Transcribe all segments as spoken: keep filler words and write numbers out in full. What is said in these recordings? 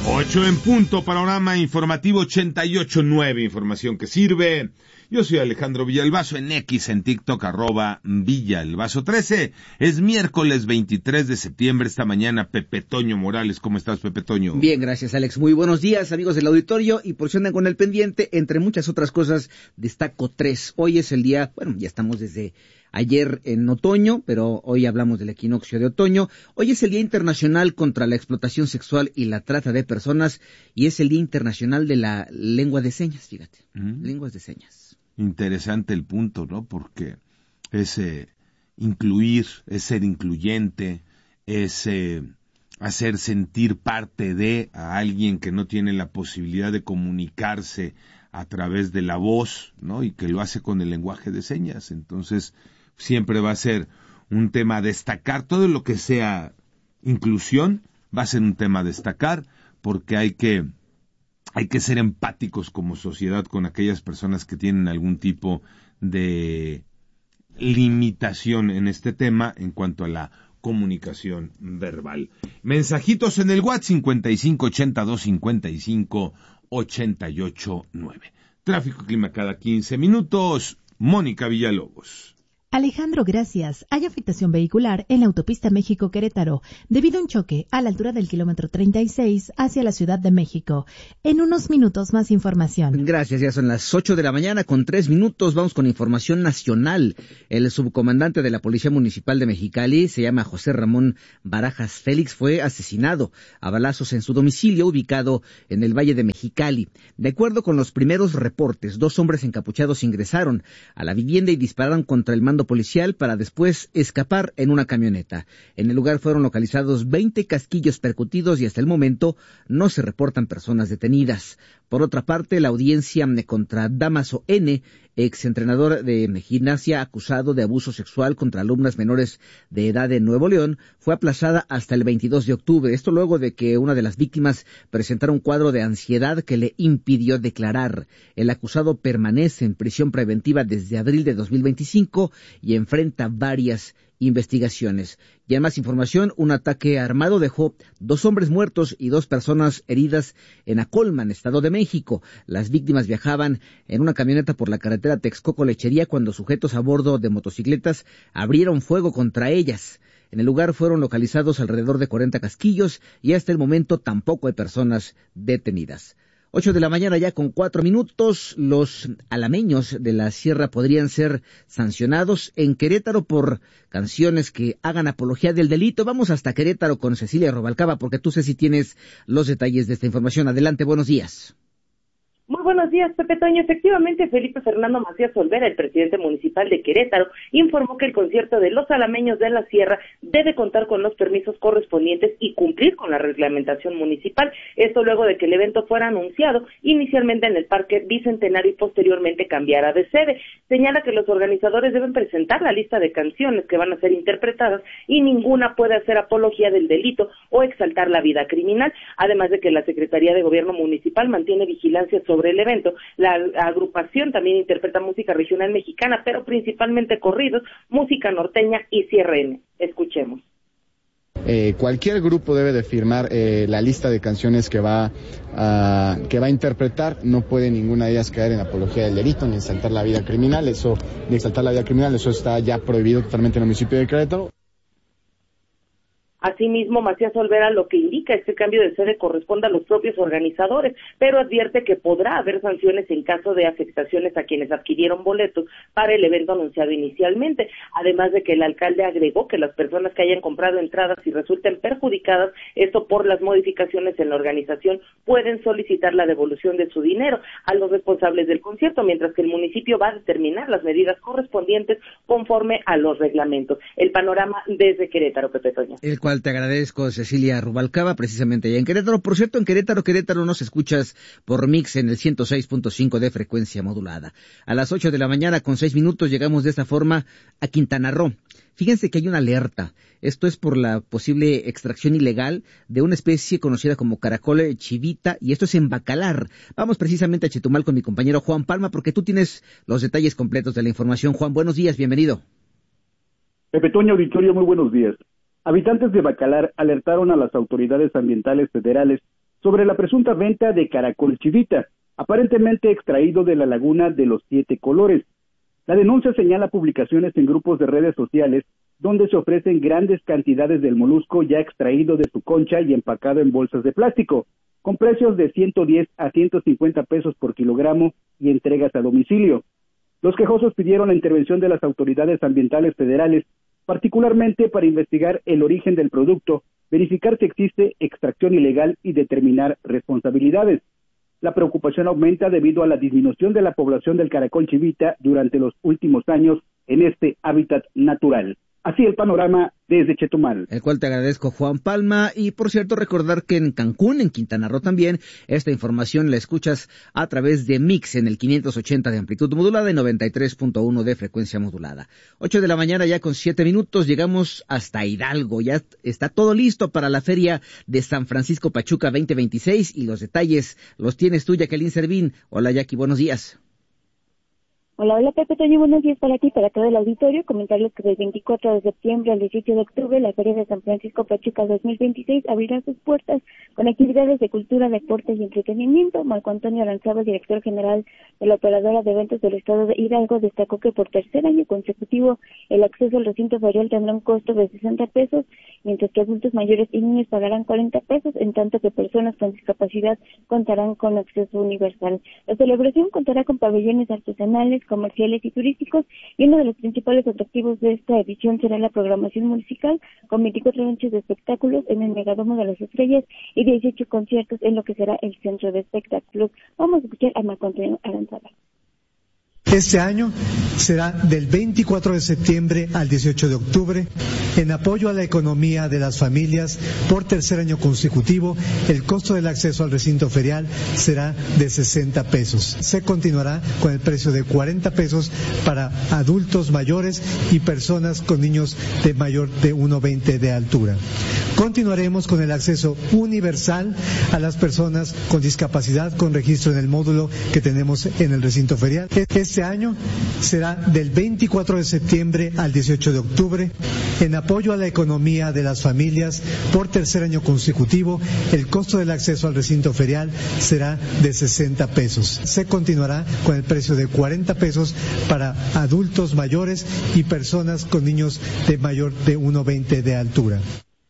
Ocho en punto, panorama informativo ochenta y ocho punto nueve, información que sirve. Yo soy Alejandro Villalbazo, en X, en TikTok, arroba Villalbazo trece. Es miércoles veintitrés de septiembre, esta mañana Pepe Toño Morales. ¿Cómo estás, Pepe Toño? Bien, gracias, Alex. Muy buenos días, amigos del auditorio, y por si andan con el pendiente, entre muchas otras cosas, destaco tres. Hoy es el día, bueno, ya estamos desde ayer en otoño, pero hoy hablamos del equinoccio de otoño. Hoy es el Día Internacional contra la Explotación Sexual y la Trata de Personas, y es el Día Internacional de la Lengua de Señas, fíjate, ¿Mm? lenguas de señas. Interesante el punto, ¿no? Porque es eh, incluir, es ser incluyente, es eh, hacer sentir parte de a alguien que no tiene la posibilidad de comunicarse a través de la voz, ¿no? Y que lo hace con el lenguaje de señas. Entonces, siempre va a ser un tema a destacar. Todo lo que sea inclusión va a ser un tema a destacar, porque hay que hay que ser empáticos como sociedad con aquellas personas que tienen algún tipo de limitación en este tema en cuanto a la comunicación verbal. Mensajitos en el WhatsApp cincuenta y cinco ochenta y dos cincuenta y cinco ochenta y ocho nueve. Tráfico y clima cada quince minutos. Mónica Villalobos. Alejandro, gracias. Hay afectación vehicular en la autopista México-Querétaro debido a un choque a la altura del kilómetro treinta y seis hacia la Ciudad de México. En unos minutos más información. Gracias, ya son las ocho de la mañana con tres minutos. Vamos con información nacional. El subcomandante de la Policía Municipal de Mexicali, se llama José Ramón Barajas Félix, fue asesinado a balazos en su domicilio ubicado en el Valle de Mexicali. De acuerdo con los primeros reportes, dos hombres encapuchados ingresaron a la vivienda y dispararon contra el mando policial para después escapar en una camioneta. En el lugar fueron localizados veinte casquillos percutidos y hasta el momento no se reportan personas detenidas. Por otra parte, la audiencia contra Damaso N., exentrenador de gimnasia acusado de abuso sexual contra alumnas menores de edad en Nuevo León, fue aplazada hasta el veintidós de octubre. Esto luego de que una de las víctimas presentara un cuadro de ansiedad que le impidió declarar. El acusado permanece en prisión preventiva desde abril de dos mil veinticinco y enfrenta varias investigaciones. Y en más información, un ataque armado dejó dos hombres muertos y dos personas heridas en Acolman, Estado de México. Las víctimas viajaban en una camioneta por la carretera Texcoco-Lechería cuando sujetos a bordo de motocicletas abrieron fuego contra ellas. En el lugar fueron localizados alrededor de cuarenta casquillos y hasta el momento tampoco hay personas detenidas. Ocho de la mañana ya con cuatro minutos, los alameños de la sierra podrían ser sancionados en Querétaro por canciones que hagan apología del delito. Vamos hasta Querétaro con Cecilia Rubalcaba, porque tú sé si tienes los detalles de esta información. Adelante, buenos días. Muy buenos días, Pepe Toño. Efectivamente, Felipe Fernando Macías Olvera, el presidente municipal de Querétaro, informó que el concierto de los alameños de la Sierra debe contar con los permisos correspondientes y cumplir con la reglamentación municipal. Esto luego de que el evento fuera anunciado inicialmente en el Parque Bicentenario y posteriormente cambiara de sede. Señala que los organizadores deben presentar la lista de canciones que van a ser interpretadas y ninguna puede hacer apología del delito o exaltar la vida criminal. Además de que la Secretaría de Gobierno Municipal mantiene vigilancia sobre sobre el evento. La agrupación también interpreta música regional mexicana, pero principalmente corridos, música norteña y C R N. Escuchemos. Eh, cualquier grupo debe de firmar eh, la lista de canciones que va, a, que va a interpretar. No puede ninguna de ellas caer en apología del delito ni exaltar la vida criminal. Eso, ni exaltar la vida criminal, eso está ya prohibido totalmente en el municipio de Querétaro. Asimismo, Macías Olvera lo que indica es que el cambio de sede corresponde a los propios organizadores, pero advierte que podrá haber sanciones en caso de afectaciones a quienes adquirieron boletos para el evento anunciado inicialmente. Además de que el alcalde agregó que las personas que hayan comprado entradas y resulten perjudicadas, esto por las modificaciones en la organización, pueden solicitar la devolución de su dinero a los responsables del concierto, mientras que el municipio va a determinar las medidas correspondientes conforme a los reglamentos. El panorama desde Querétaro, Pepe Toño. El cual te agradezco, Cecilia Rubalcaba, precisamente allá en Querétaro. Por cierto, en Querétaro, Querétaro nos escuchas por Mix en el ciento seis punto cinco de frecuencia modulada. A las ocho de la mañana con seis minutos llegamos de esta forma a Quintana Roo. Fíjense que hay una alerta. Esto es por la posible extracción ilegal de una especie conocida como caracol chivita, y esto es en Bacalar. Vamos precisamente a Chetumal con mi compañero Juan Palma, porque tú tienes los detalles completos de la información. Juan, buenos días, bienvenido. Pepe Toño, auditorio, muy buenos días. Habitantes de Bacalar alertaron a las autoridades ambientales federales sobre la presunta venta de caracol chivita, aparentemente extraído de la laguna de los Siete Colores. La denuncia señala publicaciones en grupos de redes sociales donde se ofrecen grandes cantidades del molusco ya extraído de su concha y empacado en bolsas de plástico, con precios de ciento diez a ciento cincuenta pesos por kilogramo y entregas a domicilio. Los quejosos pidieron la intervención de las autoridades ambientales federales, particularmente para investigar el origen del producto, verificar si existe extracción ilegal y determinar responsabilidades. La preocupación aumenta debido a la disminución de la población del caracol chivita durante los últimos años en este hábitat natural. Así el panorama desde Chetumal. El cual te agradezco, Juan Palma. Y por cierto, recordar que en Cancún, en Quintana Roo también, esta información la escuchas a través de Mix en el quinientos ochenta de amplitud modulada y noventa y tres punto uno de frecuencia modulada. Ocho de la mañana ya con siete minutos, llegamos hasta Hidalgo. Ya está todo listo para la Feria de San Francisco Pachuca veinte veintiséis y los detalles los tienes tú, Jacqueline Servín. Hola, Jackie, buenos días. Hola, hola Pepe Toño, buenos días para ti, para todo el auditorio. Comentarles que del veinticuatro de septiembre al dieciocho de octubre la Feria de San Francisco Pachuca dos mil veintiséis abrirá sus puertas con actividades de cultura, deportes y entretenimiento. Marco Antonio Aranzaba, director general de la operadora de eventos del estado de Hidalgo, destacó que por tercer año consecutivo el acceso al recinto ferial tendrá un costo de sesenta pesos, mientras que adultos mayores y niños pagarán cuarenta pesos, en tanto que personas con discapacidad contarán con acceso universal. La celebración contará con pabellones artesanales, comerciales y turísticos, y uno de los principales atractivos de esta edición será la programación musical, con veinticuatro noches de espectáculos en el Megadomo de las Estrellas y dieciocho conciertos en lo que será el centro de espectáculos. Vamos a escuchar a Marco Antonio Aranzaba. Este año será del veinticuatro de septiembre al dieciocho de octubre. En apoyo a la economía de las familias, por tercer año consecutivo, el costo del acceso al recinto ferial será de sesenta pesos. Se continuará con el precio de cuarenta pesos para adultos mayores y personas con niños de mayor de uno veinte de altura. Continuaremos con el acceso universal a las personas con discapacidad con registro en el módulo que tenemos en el recinto ferial. Este año será del veinticuatro de septiembre al dieciocho de octubre. En apoyo a la economía de las familias, por tercer año consecutivo, el costo del acceso al recinto ferial será de sesenta pesos. Se continuará con el precio de cuarenta pesos para adultos mayores y personas con niños de mayor de uno veinte de altura.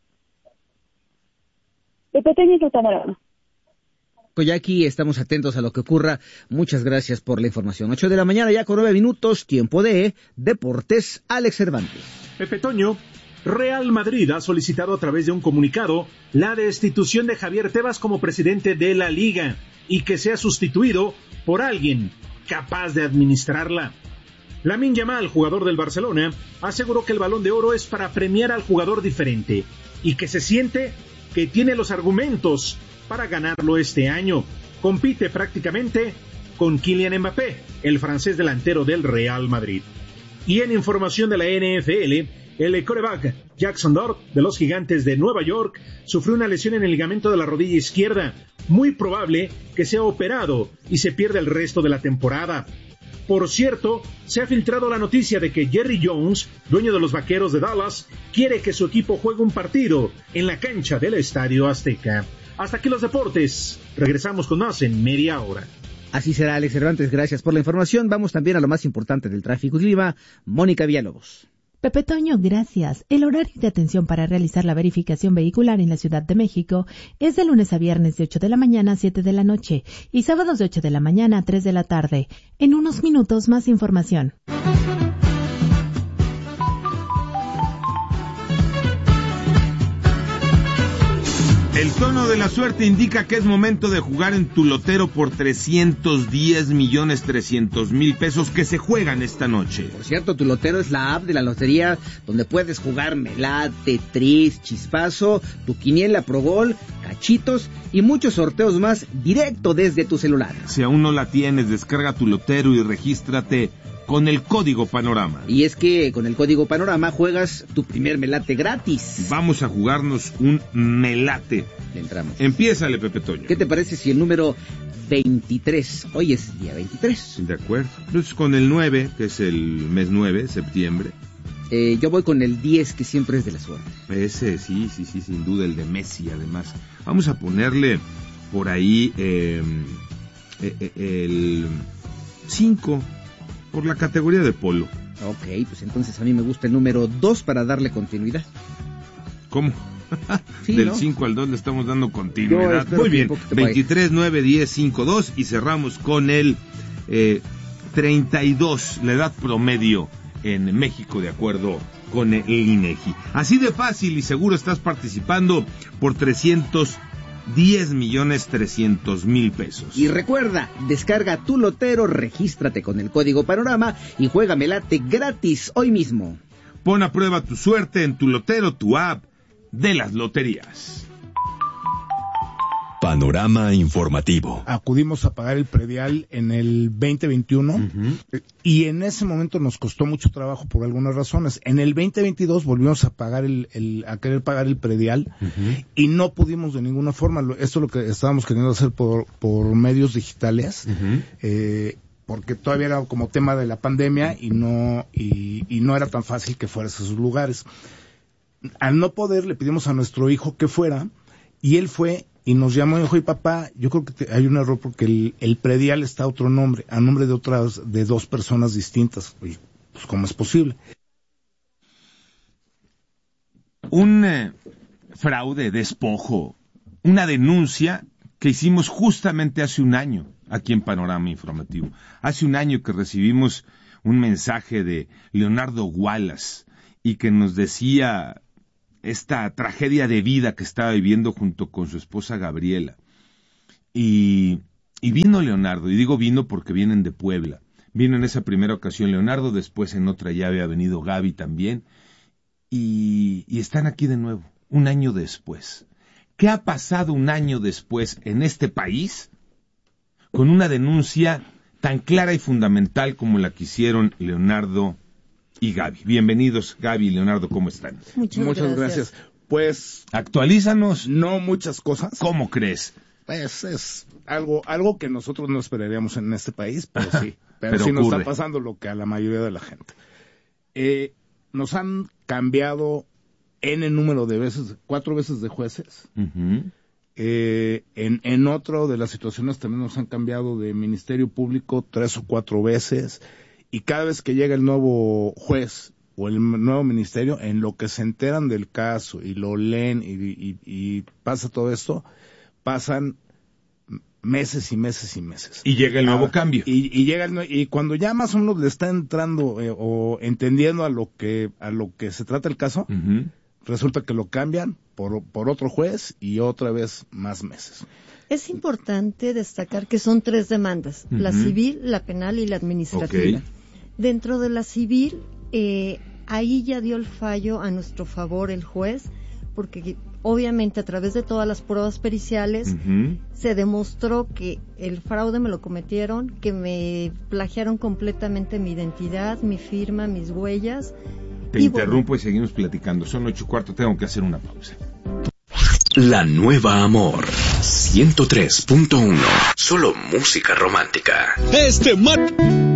Pequeño panorama. Jackie, estamos atentos a lo que ocurra. Muchas gracias por la información. Ocho de la mañana ya con nueve minutos, tiempo de Deportes, Alex Cervantes. Pepe Toño, Real Madrid ha solicitado a través de un comunicado la destitución de Javier Tebas como presidente de la Liga y que sea sustituido por alguien capaz de administrarla. Lamine Yamal, jugador del Barcelona, aseguró que el Balón de Oro es para premiar al jugador diferente y que se siente que tiene los argumentos para ganarlo este año. Compite prácticamente con Kylian Mbappé, el francés delantero del Real Madrid. Y en información de la N F L, el quarterback Jackson Dart de los Gigantes de Nueva York sufrió una lesión en el ligamento de la rodilla izquierda, muy probable que sea operado y se pierda el resto de la temporada. Por cierto, se ha filtrado la noticia de que Jerry Jones, dueño de los Vaqueros de Dallas, quiere que su equipo juegue un partido en la cancha del Estadio Azteca. Hasta aquí los deportes. Regresamos con más en media hora. Así será, Alex Cervantes. Gracias por la información. Vamos también a lo más importante del tráfico y clima. Mónica Villalobos. Pepe Toño, gracias. El horario de atención para realizar la verificación vehicular en la Ciudad de México es de lunes a viernes de ocho de la mañana a siete de la noche y sábados de ocho de la mañana a tres de la tarde. En unos minutos más información. El tono de la suerte indica que es momento de jugar en tu lotero por trescientos diez millones trescientos mil pesos que se juegan esta noche. Por cierto, tu lotero es la app de la lotería donde puedes jugar Melate, Tris, Chispazo, tu quiniela Pro Gol, cachitos y muchos sorteos más directo desde tu celular. Si aún no la tienes, descarga tu lotero y regístrate con el código Panorama. Y es que con el código Panorama juegas tu primer melate gratis. Vamos a jugarnos un melate. Le entramos. Empiézale, Pepe Toño. ¿Qué te parece si el número veintitrés, hoy es día veintitrés? De acuerdo. Entonces con el nueve, que es el mes nueve, septiembre. Eh, yo voy con el diez, que siempre es de la suerte. Ese, sí, sí, sí, sin duda, el de Messi, además. Vamos a ponerle por ahí eh, eh, el cinco, por la categoría de polo. Ok, pues entonces a mí me gusta el número dos para darle continuidad. ¿Cómo? Sí, del ¿no? cinco al dos le estamos dando continuidad. Muy bien, que veintitrés, nueve, diez, cinco, dos y cerramos con el eh, treinta y dos, la edad promedio en México de acuerdo con el INEGI. Así de fácil y seguro estás participando por trescientos diez millones trescientos mil pesos. Y recuerda, descarga tu lotero, regístrate con el código Panorama y juega Melate gratis hoy mismo. Pon a prueba tu suerte en tu lotero, tu app de las loterías. Panorama informativo. Acudimos a pagar el predial en el veinte veintiuno uh-huh. y en ese momento nos costó mucho trabajo por algunas razones. En el veinte veintidós volvimos a pagar el, el a querer pagar el predial uh-huh. y no pudimos de ninguna forma. Esto es lo que estábamos queriendo hacer por por medios digitales. Uh-huh. Eh, porque todavía era como tema de la pandemia y no y, y no era tan fácil que fueras a esos lugares. Al no poder, le pedimos a nuestro hijo que fuera, y él fue y nos llamó y dijo, y papá, yo creo que te, hay un error porque el, el predial está a otro nombre, a nombre de otras, de dos personas distintas. Y, pues, ¿cómo es posible? Un eh, fraude, despojo, una denuncia que hicimos justamente hace un año aquí en Panorama Informativo. Hace un año que recibimos un mensaje de Leonardo Wallace y que nos decía esta tragedia de vida que estaba viviendo junto con su esposa Gabriela. Y, y vino Leonardo, y digo vino porque vienen de Puebla. Vino en esa primera ocasión Leonardo, después en otra ya había venido Gaby también, y, y están aquí de nuevo, un año después. ¿Qué ha pasado un año después en este país con una denuncia tan clara y fundamental como la que hicieron Leonardo y Gaby? Bienvenidos, Gaby y Leonardo, ¿cómo están? Muchas, muchas gracias. gracias. Pues, actualízanos. No muchas cosas. ¿Cómo crees? Pues es algo algo que nosotros no esperaríamos en este país, pero sí. Pero, pero sí ocurre. Nos está pasando lo que a la mayoría de la gente. Eh, nos han cambiado N número de veces, cuatro veces de jueces. Uh-huh. Eh, en, en otro de las situaciones también nos han cambiado de Ministerio Público tres o cuatro veces. Y cada vez que llega el nuevo juez o el nuevo ministerio, en lo que se enteran del caso y lo leen y, y, y pasa todo esto, pasan meses y meses y meses. Y llega el nuevo ah, cambio. Y, y llega el, y cuando ya más o menos le está entrando eh, o entendiendo a lo que a lo que se trata el caso, uh-huh. resulta que lo cambian por por otro juez y otra vez más meses. Es importante destacar que son tres demandas, uh-huh. la civil, la penal y la administrativa. Okay. Dentro de la civil, eh, ahí ya dio el fallo a nuestro favor el juez, porque obviamente a través de todas las pruebas periciales uh-huh. se demostró que el fraude me lo cometieron, que me plagiaron completamente mi identidad, mi firma, mis huellas. Te y interrumpo bueno, y seguimos platicando. Son ocho y cuarto, tengo que hacer una pausa. La Nueva Amor ciento tres punto uno. Solo música romántica. Este mar...